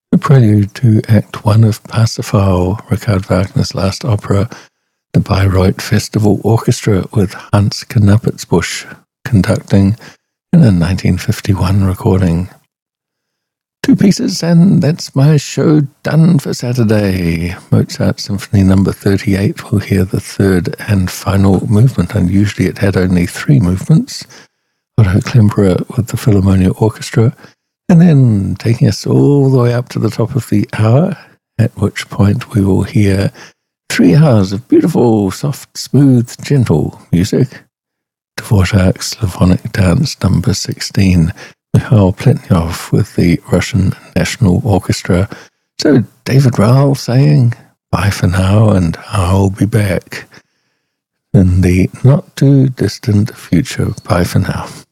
The prelude to Act 1 of Parsifal, Richard Wagner's last opera, the Bayreuth Festival Orchestra with Hans Knappersbusch conducting in a 1951 recording. Two pieces, and that's my show done for Saturday. Mozart Symphony No. 38 will hear the third and final movement, and usually it had only three movements. Otto Klemperer with the Philharmonia Orchestra, and then taking us all the way up to the top of the hour, at which point we will hear 3 hours of beautiful, soft, smooth, gentle music. Dvorak's Slavonic Dance No. 16, Mikhail Pletnyov with the Russian National Orchestra. So David Rahl saying bye for now, and I'll be back in the not too distant future. Bye for now.